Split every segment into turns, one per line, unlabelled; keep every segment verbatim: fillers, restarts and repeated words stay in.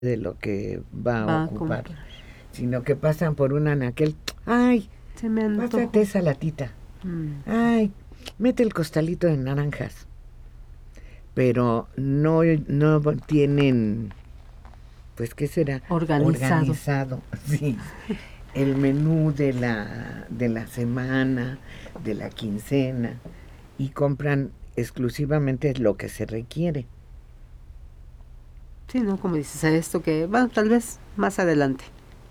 de lo que va
Va
a
a
ocupar,
comprar.
sino que pasan por un anaquel. ¡Ay!
Se me antojó.
Pásate esa latita.
Mm.
¡Ay! Mete el costalito de naranjas. Pero no, no tienen, pues, ¿qué será?
Organizado.
Organizado, sí. El menú de la, de la semana, de la quincena, y compran exclusivamente lo que se requiere.
Sí, ¿no? Como dices, a esto que, bueno, tal vez más adelante.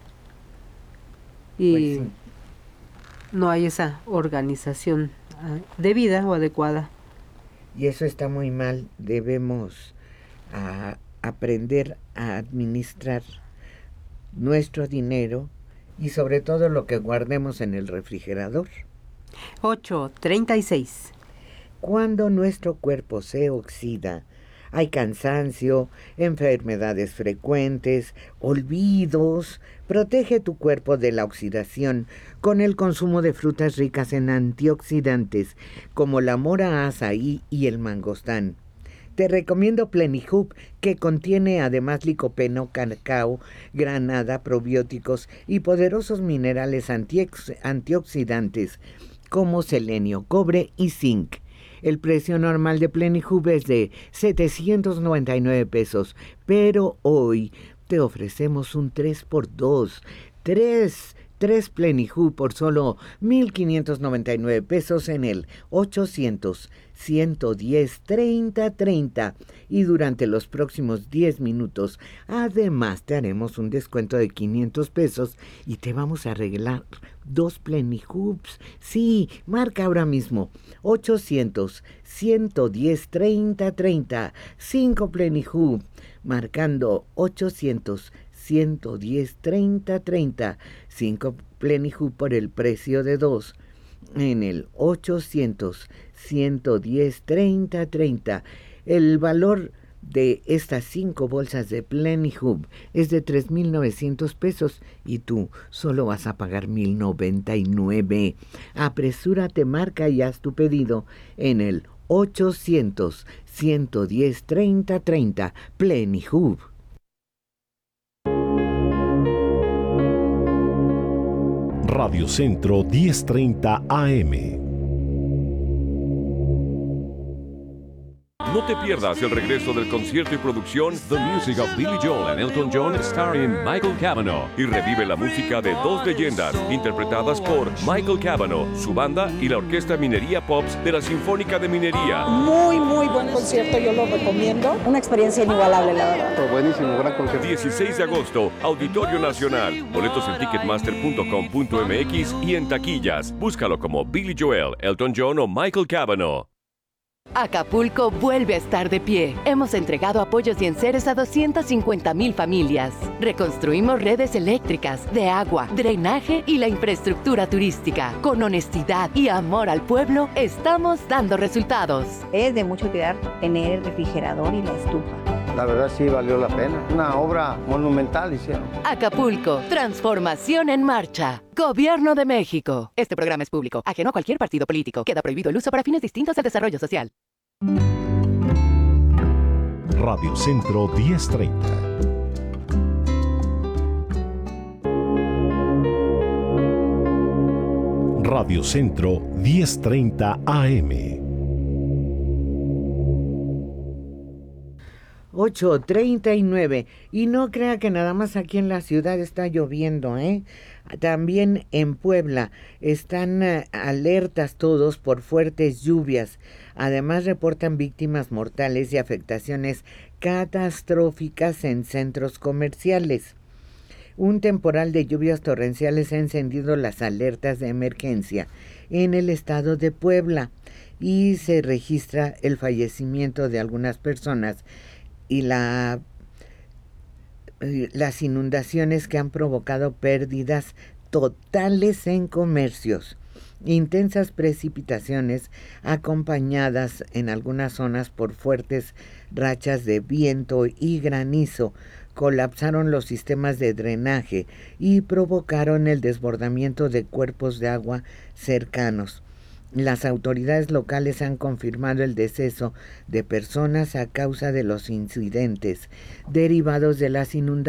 Y
Pues sí.
no hay esa organización ah, debida o adecuada.
Y eso está muy mal. Debemos a aprender a administrar nuestro dinero y sobre todo lo que guardemos en el refrigerador.
ocho treinta y seis.
Cuando nuestro cuerpo se oxida, hay cansancio, enfermedades frecuentes, olvidos. Protege tu cuerpo de la oxidación con el consumo de frutas ricas en antioxidantes como la mora azaí y el mangostán. Te recomiendo Plenihub, que contiene además licopeno, cacao, granada, probióticos y poderosos minerales antiox- antioxidantes como selenio, cobre y zinc. El precio normal de Plenihub es de setecientos noventa y nueve pesos, pero hoy te ofrecemos un tres por dos. tres, tres Plenihub por solo mil quinientos noventa y nueve pesos en el ochocientos, ciento diez, treinta, treinta. Y durante los próximos diez minutos, además te haremos un descuento de quinientos pesos y te vamos a regalar dos Plenihubs. Sí, marca ahora mismo ochocientos, ciento diez, treinta, treinta. cinco Plenihub, marcando ochocientos, ciento diez, treinta, treinta. cinco Plenihub por el precio de dos en el ochocientos, ciento diez, treinta, treinta. El valor de estas cinco bolsas de Plenihub es de tres mil novecientos pesos y tú solo vas a pagar mil noventa y nueve. Apresúrate, marca y haz tu pedido en el ochocientos, ciento diez, treinta, treinta. Plenihub.
Radio Centro diez treinta A M.
No te pierdas el regreso del concierto y producción The Music of Billy Joel and Elton John starring Michael Cavanaugh, y revive la música de dos leyendas interpretadas por Michael Cavanaugh, su banda y la Orquesta Minería Pops de la Sinfónica de Minería.
Muy, muy buen concierto, yo lo recomiendo. Una experiencia inigualable, la verdad.
Fue buenísimo, gran concierto.
dieciséis de agosto, Auditorio Nacional. Boletos en ticketmaster punto com punto m x y en taquillas. Búscalo como Billy Joel, Elton John o Michael Cavanaugh.
Acapulco vuelve a estar de pie. Hemos entregado apoyos y enseres a doscientas cincuenta mil familias. Reconstruimos redes eléctricas, de agua, drenaje y la infraestructura turística. Con honestidad y amor al pueblo, estamos dando resultados.
Es de mucho cuidar tener el refrigerador y la estufa.
La verdad sí valió la pena. Una obra monumental hicieron.
Acapulco, transformación en marcha. Gobierno de México. Este programa es público, ajeno a cualquier partido político. Queda prohibido el uso para fines distintos al desarrollo social.
Radio Centro diez treinta. Radio Centro diez treinta A M.
ocho treinta y nueve. Y no crea que nada más aquí en la ciudad está lloviendo, ¿eh? También en Puebla están uh, alertas todos por fuertes lluvias. Además reportan víctimas mortales y afectaciones catastróficas en centros comerciales. Un temporal de lluvias torrenciales ha encendido las alertas de emergencia en el estado de Puebla y se registra el fallecimiento de algunas personas y la, las inundaciones que han provocado pérdidas totales en comercios. Intensas precipitaciones acompañadas en algunas zonas por fuertes rachas de viento y granizo colapsaron los sistemas de drenaje y provocaron el desbordamiento de cuerpos de agua cercanos. Las autoridades locales han confirmado el deceso de personas a causa de los incidentes derivados de las inundaciones.